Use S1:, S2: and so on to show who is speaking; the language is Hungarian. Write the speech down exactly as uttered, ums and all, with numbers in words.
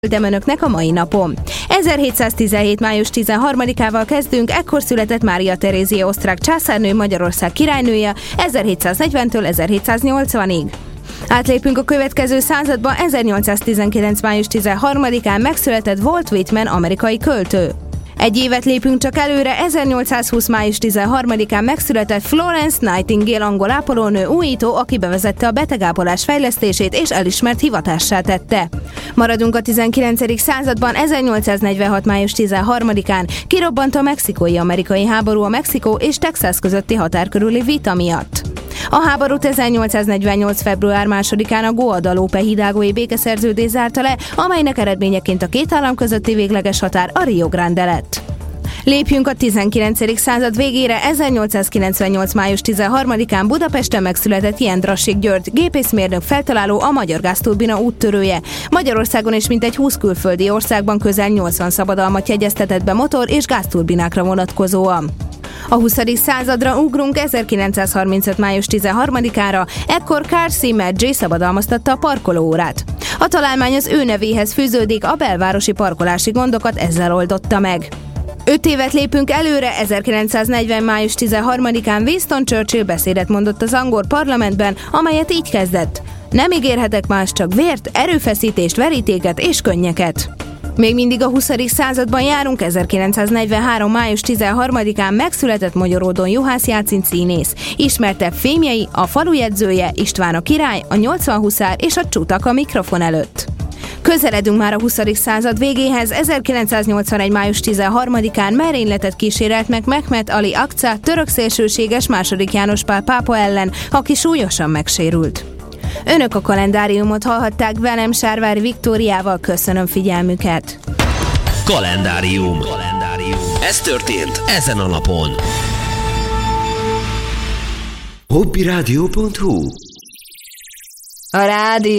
S1: Küldem önöknek a mai napon. ezerhétszáztizenhét. május tizenharmadikával kezdünk, ekkor született Mária Terézia osztrák császárnő, Magyarország királynője ezerhétszáznegyventől ezerhétszáznyolcvanig. Átlépünk a következő századba, ezernyolcszáztizenkilenc. május tizenharmadikán megszületett Walt Whitman, amerikai költő. Egy évet lépünk csak előre, ezernyolcszázhúsz. május tizenharmadikán megszületett Florence Nightingale, angol ápolónő, újító, aki bevezette a betegápolás fejlesztését és elismert hivatássá tette. Maradunk a tizenkilencedik században, ezernyolcszáznegyvenhat. május tizenharmadikán kirobbant a mexikói-amerikai háború a Mexikó és Texas közötti határ körüli vita miatt. A háborút ezernyolcszáznegyvennyolc. február másodikán a Guadalupe hidalgói békeszerződés zárta le, amelynek eredményeként a két állam közötti végleges határ a Rio Grande lett. Lépjünk a tizenkilencedik század végére, ezernyolcszázkilencvennyolc. május tizenharmadikán Budapesten megszületett Jendrassik György, gépészmérnök, feltaláló, a magyar gázturbina úttörője. Magyarországon és mintegy húsz külföldi országban közel nyolcvan szabadalmat jegyeztetett be motor- és gázturbinákra vonatkozóan. A huszadik századra ugrunk, ezerkilencszázharmincöt. május tizenharmadikára, ekkor Carl C. Maggi szabadalmaztatta a parkolóórát. A találmány az ő nevéhez fűződik, a belvárosi parkolási gondokat ezzel oldotta meg. Öt évet lépünk előre, ezerkilencszáznegyven. május tizenharmadikán Winston Churchill beszédet mondott az angol parlamentben, amelyet így kezdett: nem ígérhetek más, csak vért, erőfeszítést, verítéket és könnyeket. Még mindig a huszadik században járunk, ezerkilencszáznegyvenhárom. május tizenharmadikán megszületett Magyaródon Juhász Jácint színész. Ismertebb filmjei a Falujegyzője, István a király, a nyolcvan huszár és a Csutak a mikrofon előtt. Közeledünk már a huszadik század végéhez, ezerkilencszáznyolcvanegy. május tizenharmadikán merényletet kísérelt meg Mehmet Ali Akca, török szélsőséges második János Pál pápa ellen, aki súlyosan megsérült. Önök a kalendáriumot hallhatták velem, Sárvári Viktóriával, köszönöm figyelmüket.
S2: Kalendárium. Kalendárium. Ez történt ezen a napon.
S3: hobbiradio pont hu
S1: A rádió